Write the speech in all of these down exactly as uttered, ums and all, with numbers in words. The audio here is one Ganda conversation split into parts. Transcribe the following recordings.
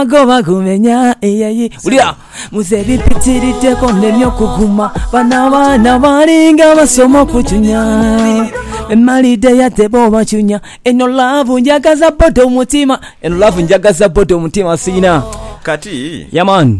Goba kumenya eyeyi ulya muzebi pitirite konnemyo kuguma bana bana balinga basoma kuchunya emalide yatebo bachunya eno love njagaza bodo mutima eno love njagaza bodo mutima sina kati yaman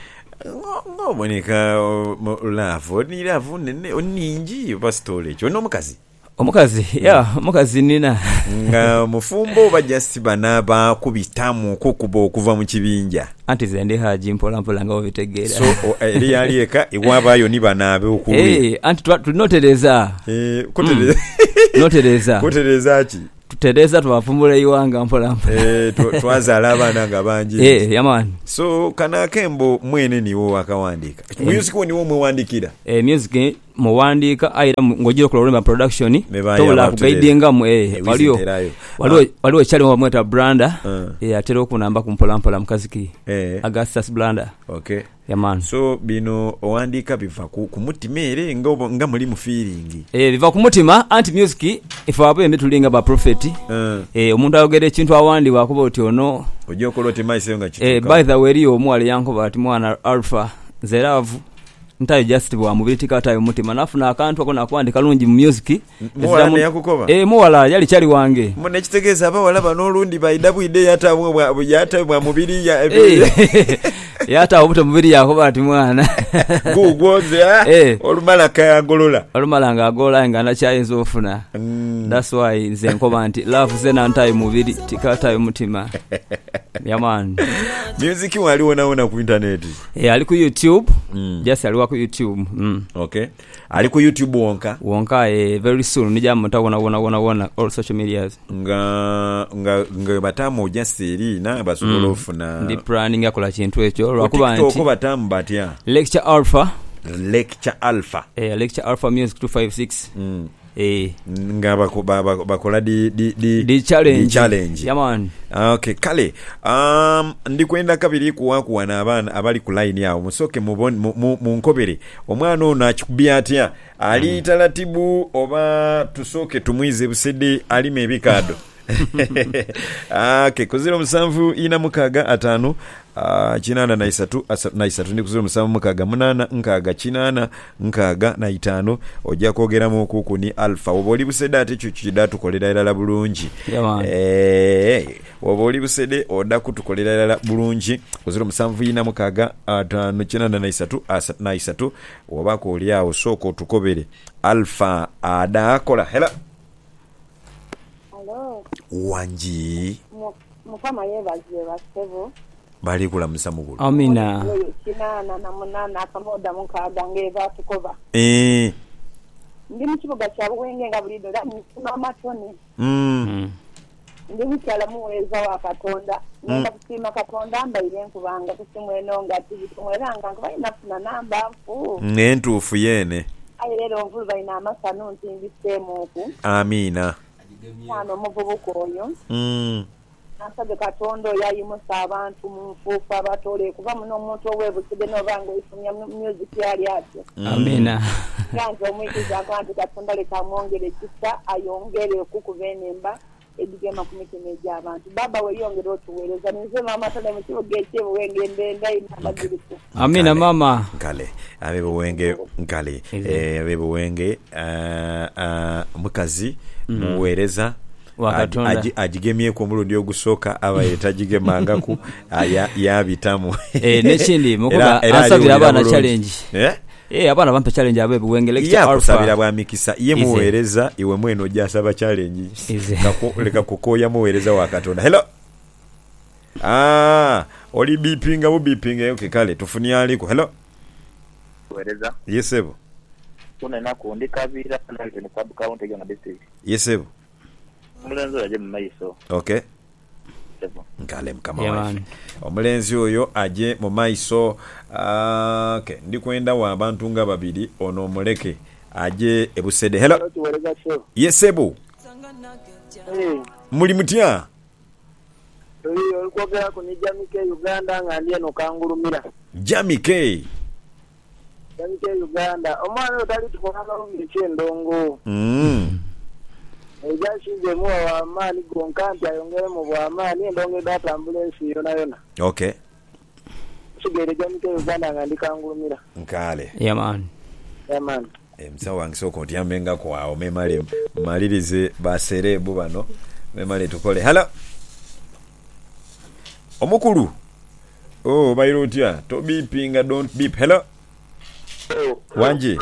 ngo bonika love ni love nene oninji pastor ekyo no mukazi omukazi ya mukazi nina nga mufumbo bajasi banaba kubitamu kukuba okuva mu kibinja anti zende haji mpola mpola nga obitegera so eri yalieka iwabayo ni banabe okubi eh anti tunotereza eh kutereza notereza kutereza ki tutereza twafumbula iwanga mpola mpola eh twaza abana nga banji eh yaman so kana kembo mwene niwo akawandika music ni wo mwandikira eh music muwandika aira ngojiro kulolema production tola kugaidinga mu eh walio walio walio chali wa mweta branda eh atero kunamba kumpola mpola mkaziki eh Augustus Blanda okay yaman so bino owandika biva ku kumutimere nga nga muri mu feeling eh biva kumutima anti music ifa apo emetulinga ba prophet eh omuntu ayogere kintu awandi wakuba oti ono ojo koloti maise nga kituka eh by the way rio mwali yanko bati mwana Alpha Zeravu ntayo just bwa mubiti katayo mutima nafuna akantu akona kwandika lungi mu music eziramu yakukoba eh muwala yali chali wange mune kitegeza aba walaba n'olundi bayidabu ide yatabwe bwa yata bwa mubiri ya yata obuto mubiri yako bati mwana gugwoze eh olumala kayagolola olumala nga agola nga na chayinzo ofuna that's why nze nkoba nti love zena ntayo mubiri tikatayo mutima yaman music wali wona wona ku internet eh ali ku YouTube just ali ku YouTube mm. Okay ali ku YouTube wonka wonka eh very soon nija mutaona wona wona wona all social medias nga nga nga batamu jasiri na basolo ofuna ndi planning yakola kintu ekyo lwakuba nti ko batamu batya lecture alpha lecture alpha eh lecture alpha music two five six mm. eh nga bakola di di di, di challenge, di challenge. Yaman okay kale um ndikwenda kabiri kuwa kuwa na abana abali ku line yao musoke mubon mu nkobere omwana ono akikubya atya ali mm. taratibu oba tusoke tumwize busede ali mebikado okay kuziro musanvu ina mukaga atano Uh, chinana na isatu asa, na isatu ndi kuzuru musamu mukaga munana nkaga chinana nkaga na itano ojja kwogera mu kuku ni alpha oboli busede ate cyo kidatu kolera ila bulungi yeah, eh oboli busede oda kutukolera ila bulungi kuzuru musanvu ina mukaga atano chinana na isatu asa, na isatu obako oli awo soko tukobere alpha ada akola hela hello wanji mukama yebaziye basevo bali kula musamugulu amina kinana na munana akamoda mukaga ngeva tukoba eh ndi mukibuga kya Buwenge nga bulido la mukuma matone mm ndi mukala muweza wa Katonda nenda kusima Katonda mbaire nkubanga kusimweno nga tibitumweranga nga bayina funa namba mfu nentufu yene ayirero mvulu bayina amasanu ntimbisemu oku amina ano muvubuko oyo mm asabe Katonda yayimusa abantu mu nfuufu abatole kuba muno omuntu owebukide n'obanga ifumya music yali atyo amina ganzo omwikiza abantu Katonda leka mwongere kisa ayongere okukubenemba edigema kumitene abantu baba we yongere otuweleza nize mama tale mukibuga ekye Buwenge ndenda inabadiriku amina mama ngale abe Buwenge ngale eh abe Buwenge uh, uh, mukazi mm. muwereza wakatonda ajigemye ku mulundi ogusoka aba yetajigema ku ya yabitamu eh nechindi mukuba asabira abana challenge eh eh abana bampa challenge abe Buwenge lecture alpha kusabira bwa mikisa ye muwereza iwe mweno jasaba challenge kako leka kukoya muwereza wakatonda hello ah oli bipinga bu bipinga okay kale tufunia aliko hello wereza yesebo kuna na kuandika vira na ni sub county ya district yesebo mulenzi aje mu maiso okay sebo ngale mkama yeah, omulenzi oyo aje mu maiso uh, okay ndikwenda wa abantu nga babiri ono muleke aje ebusede hello yesebo hey. muli mutya oyo kwogera ku ni Jamike Uganda nga ndiye no kangulumira Jamike Jamike Uganda omwana otali tukolana mu kyendongo mm ebyashinze mu amaani gonka nti ayongere mu bwamaani endongedde atambula ensi yona yona. Okay. Kigere Jamike Uganda nga ndikangulumira. Nkale. Yeah man. Yeah man. Msawo wange soko ntyambenga kwawo memale malirize baserebu bano memale tukole. Hello. Omukulu. Oh, bayirotya. To beepinga don't beep. Hello. Wanji.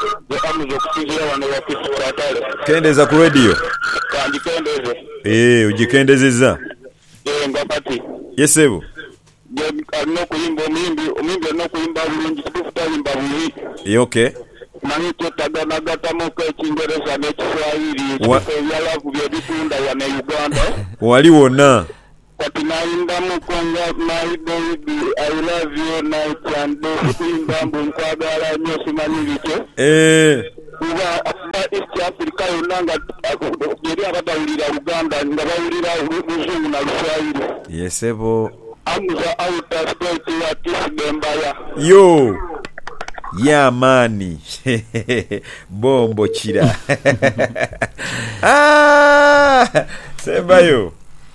Kendeza ku radio. Kandikendeze. Eh, ujikendezeza. Eh, ngapati. Yesebo. Alino kuyimba omuyimbi omuyimbi alina okuyimba bulungi sikufutayimba bubi. Eh, okay. Manyi twetagana gatamuko ekingereza n'ekiswahili ebyalavu byebitunda wano e Uganda. Wali wonna. Kati nayimba mukonga my baby I love you night and day kuyimba mbu nkwagala nnyo simanyi bityo. Eh. Kuba East Africa yonna nga yeri abatawulira Uganda nga bawulira Luzungu na Luswahili. Yesebo. Amuza outer state ya Tisbembaya. Yo. Ya mani. Bombo chira. Ah! Sembayo.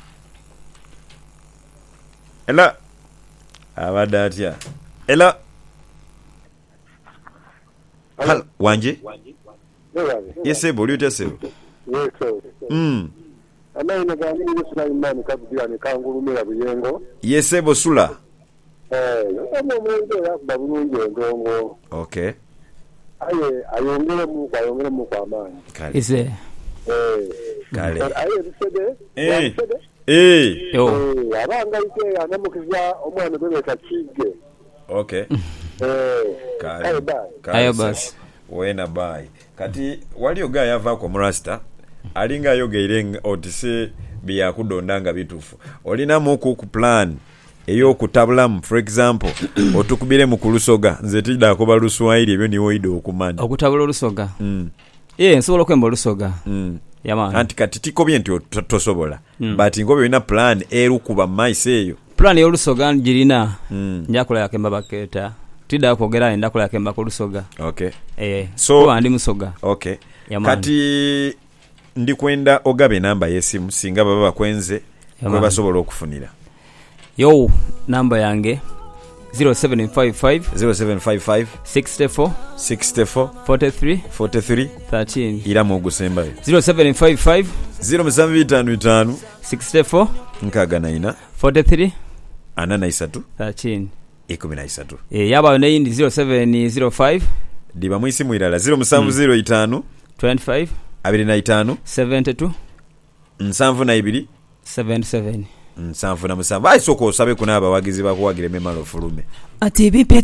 Ela. Abadatia. Ela. Hal Wanje? Yesebo, lyuta sebo. Yeso. Mm. Amaina gani yesula imani kabira ne kangulumira buyengo. Yesebo sula. Eh, yomo mwende yakuba bulungi endongo. Okay. Aye ayongere mu ayongere mu kwa amani. Kale. Ise. Eh. Kale. Aye bisede. Eh. Eh. Yo. Eh, abanga ike anamukiza omwana gwe kachige. Okay. Eh. Kale. Aye bye. Ayo basi. Wena bai. Kati wali oga yava kwa mrasta. Alinga yogeire otise biya kudondanga bitufu. Olina muku ku plan eyo kutabulamu for example otukubire mu kulusoga nze tida akoba Luswahili ebyo niwo ido okumanya. Okutabula olusoga. Mm. Eh, nsobola okwemba olusoga. Mm. Yaman. Anti kati tikobye nti tosobola. Mm. But ngobyo ina plan eru kuba maise eyo. Plan y'olusoga njirina. Mm. Njakola yakemba baketa. Tida akwogera enda kola yakemba ku lusoga. Okay. Eh. So andi musoga. Okay. Yaman. Kati ndikwenda ogabe namba yesimu singa baba kwenze kwe basobola okufunira. Yo, namba yange zero seven five five zero seven five five sixty-four sixty-four forty-three forty-three thirteen ira mu gusembayo zero seven five five zero seven five five sixty-four nkaga naina forty-three ana na isatu thirteen ikumi na isatu. E yaba neyindi zero seven zero five diba mwisi mwirala zero seven zero five twenty-five abiri na five seventy-two nsanvu na ibiri seventy-seven nsanvu na musanvu. Ayi soko osabe kuna abawagizi bakuwagira memalo fulume. ati bipe